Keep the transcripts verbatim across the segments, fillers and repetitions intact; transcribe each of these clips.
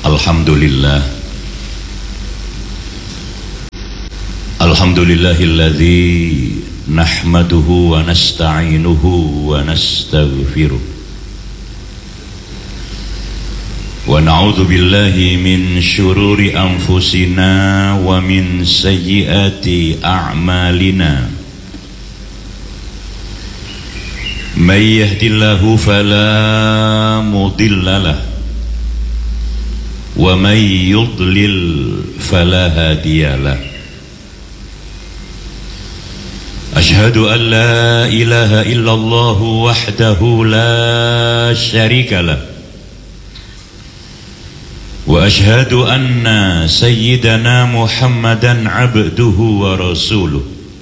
Alhamdulillah Alhamdulillahilladzi nahmaduhu wa nasta'inuhu wa nastaghfiruh wa na'udzu billahi min syururi anfusina wa min sayyiati a'malina may yahdihillahu fala mudilla lahu wa may yudlil fala hadiya lahu. Ashhadu an la ilaha illallah wahdahu la syarika lah wa ashhadu anna sayyidana Muhammadan abduhu wa rasuluh.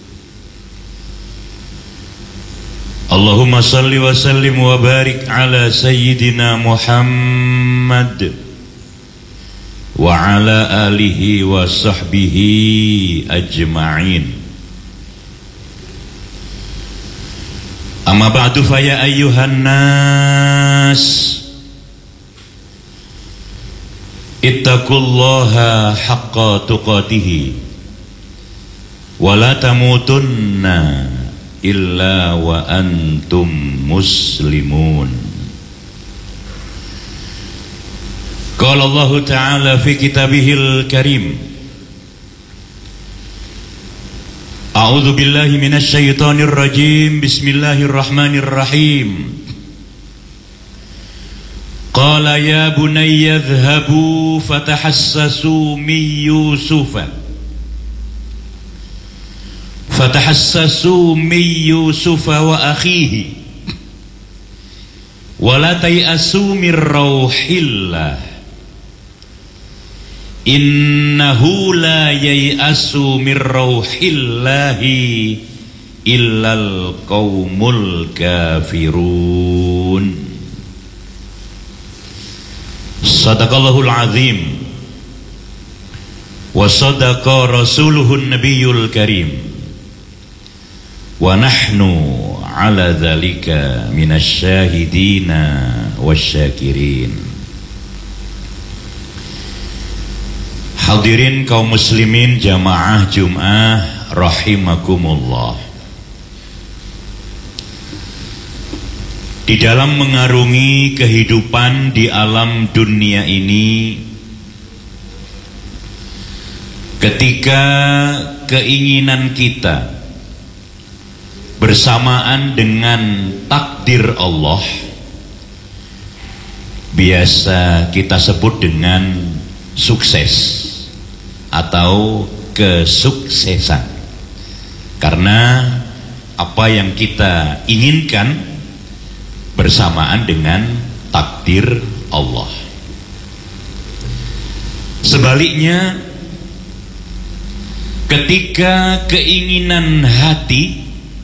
Allahumma salli wa sallim wa barik ala sayyidina Muhammad wa ala alihi wa sahbihi ajma'in. Amma ba'du fa ya ayyuhan nas ittaqullaha haqqa tuqatih wa la tamutunna illa wa antum muslimun. Qala Allah Ta'ala fi kitabihil karim, A'udzu billahi minasy syaithanir rajim. Bismillahirrahmanirrahim. Qala ya bunayya idhhabu fatahassasu min Yusufa Fatahassasu min Yusufa wa akhihi wa la tayasu mir rauhillah innahu la yayasu mir rauhillahi illal qaumul kafirun. Sadaqallahul azim wa sadaqa rasuluhun nabiyul karim wa nahnu ala dzalika minasy syahidina wasyakirin. Hadirin kaum muslimin jamaah Jum'ah rahimakumullah. Di dalam mengarungi kehidupan di alam dunia ini, ketika keinginan kita bersamaan dengan takdir Allah, biasa kita sebut dengan sukses atau kesuksesan, karena apa yang kita inginkan bersamaan dengan takdir Allah. Sebaliknya, ketika keinginan hati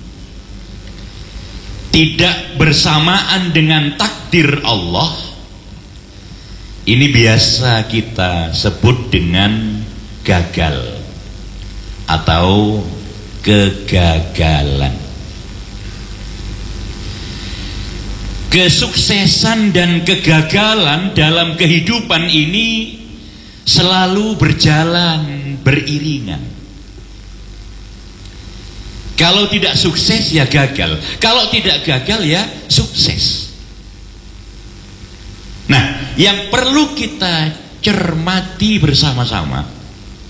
tidak bersamaan dengan takdir Allah, ini biasa kita sebut dengan gagal atau kegagalan. Kesuksesan dan kegagalan dalam kehidupan ini selalu berjalan beriringan. Kalau tidak sukses ya gagal, kalau tidak gagal ya sukses. Nah, yang perlu kita cermati bersama-sama,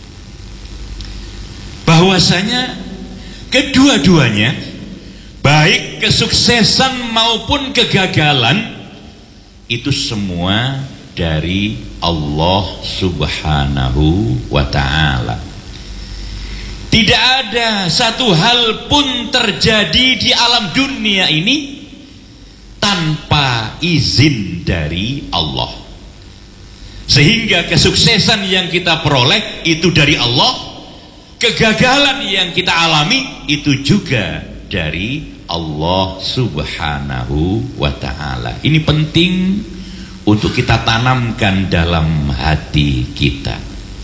bahwasanya kedua-duanya, baik kesuksesan maupun kegagalan, itu semua dari Allah Subhanahu wa ta'ala. Tidak ada satu hal pun terjadi di alam dunia ini tanpa izin dari Allah. Sehingga kesuksesan yang kita peroleh itu dari Allah, kegagalan yang kita alami itu juga dari Allah Subhanahu wa ta'ala. Ini penting untuk kita tanamkan dalam hati kita.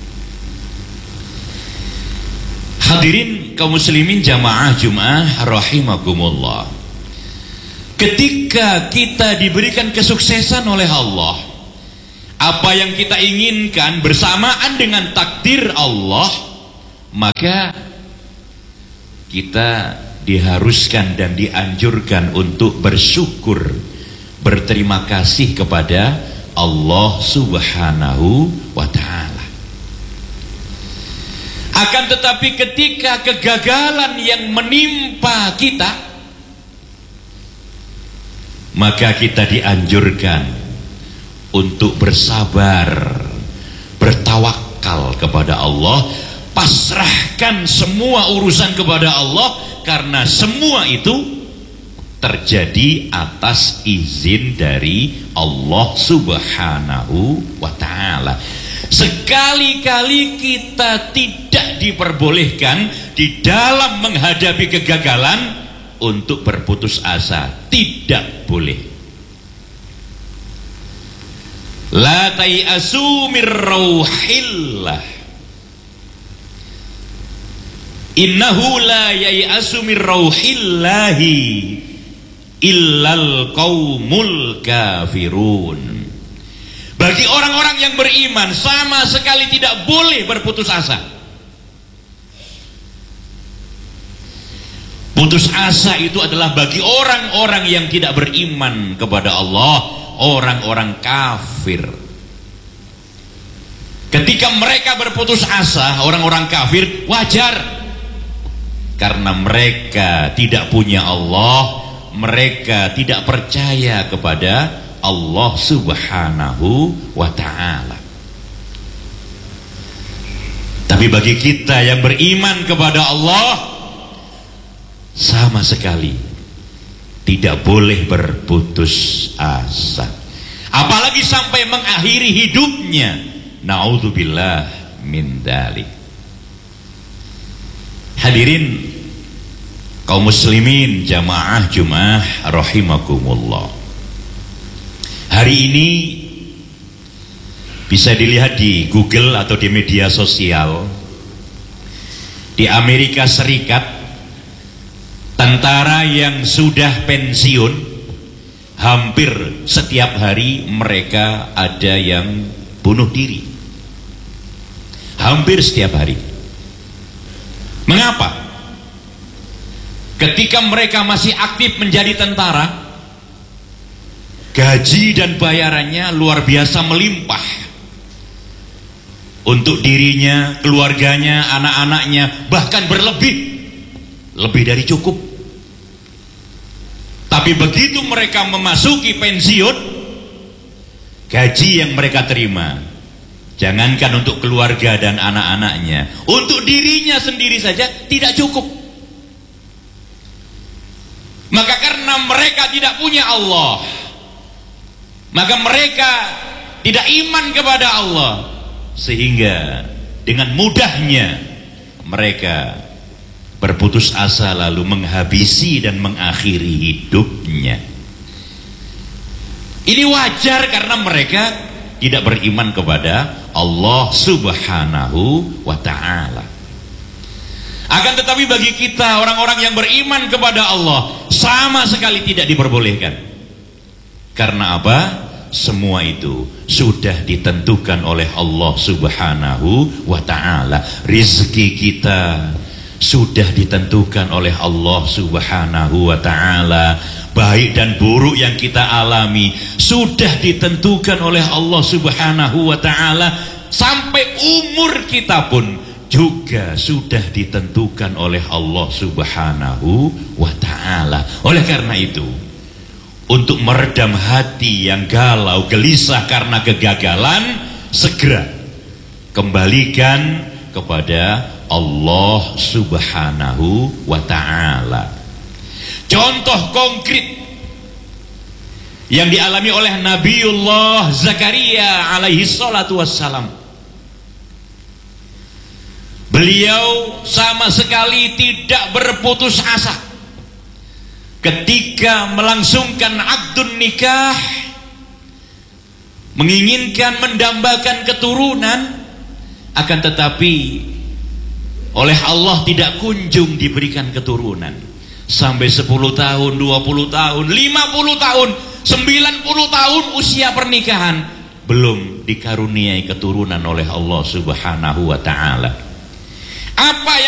Hadirin kaum muslimin jamaah Jum'ah rahimakumullah. Ketika kita diberikan kesuksesan oleh Allah, apa yang kita inginkan bersamaan dengan takdir Allah, maka kita diharuskan dan dianjurkan untuk bersyukur, berterima kasih kepada Allah Subhanahu wa ta'ala. Akan tetapi ketika kegagalan yang menimpa kita, maka kita dianjurkan untuk bersabar, bertawakal kepada Allah, pasrahkan semua urusan kepada Allah, karena semua itu terjadi atas izin dari Allah Subhanahu wa ta'ala. Sekali-kali kita tidak diperbolehkan di dalam menghadapi kegagalan untuk berputus asa, tidak boleh. La tai'asu mir rauhillah, innahu la yai'asu mir rauhillahi illal qaumul kafirun. Bagi orang-orang yang beriman sama sekali tidak boleh berputus asa. Putus asa itu adalah bagi orang-orang yang tidak beriman kepada Allah, orang-orang kafir. Ketika mereka berputus asa, orang-orang kafir, wajar, karena mereka tidak punya Allah, mereka tidak percaya kepada Allah Subhanahu wa ta'ala. Tapi bagi kita yang beriman kepada Allah, sama sekali tidak boleh berputus asa, apalagi sampai mengakhiri hidupnya. Naudzubillah min dzalik. Hadirin kaum muslimin jamaah Jumat rahimakumullah. Hari ini bisa dilihat di Google atau di media sosial, di Amerika Serikat, tentara yang sudah pensiun, hampir setiap hari mereka ada yang bunuh diri. Hampir setiap hari. Mengapa? Ketika mereka masih aktif menjadi tentara, gaji dan bayarannya luar biasa melimpah untuk dirinya, keluarganya, anak-anaknya, bahkan berlebih, lebih dari cukup. Tapi begitu mereka memasuki pensiun, gaji yang mereka terima, jangankan untuk keluarga dan anak-anaknya, untuk dirinya sendiri saja tidak cukup. Maka karena mereka tidak punya Allah, maka mereka tidak iman kepada Allah, sehingga dengan mudahnya mereka berputus asa lalu menghabisi dan mengakhiri hidupnya. Ini wajar karena mereka tidak beriman kepada Allah Subhanahu wa ta'ala. Akan tetapi bagi kita orang-orang yang beriman kepada Allah, sama sekali tidak diperbolehkan. Karena apa? Semua itu sudah ditentukan oleh Allah Subhanahu wa ta'ala. Rizki kita sudah ditentukan oleh Allah Subhanahu wa ta'ala. Baik dan buruk yang kita alami sudah ditentukan oleh Allah Subhanahu wa ta'ala. Sampai umur kita pun juga sudah ditentukan oleh Allah Subhanahu wa ta'ala. Oleh karena itu, untuk meredam hati yang galau, gelisah karena kegagalan, segera kembalikan kepada Allah Subhanahu wa ta'ala. Contoh konkret yang dialami oleh Nabiullah Zakaria alaihi salatu wassalam. Beliau sama sekali tidak berputus asa ketika melangsungkan akdun nikah, menginginkan mendambakan keturunan, akan tetapi oleh Allah tidak kunjung diberikan keturunan. Sampai sepuluh tahun, dua puluh tahun, lima puluh tahun, sembilan puluh tahun usia pernikahan, belum dikaruniai keturunan oleh Allah Subhanahu wa taala. Apa yang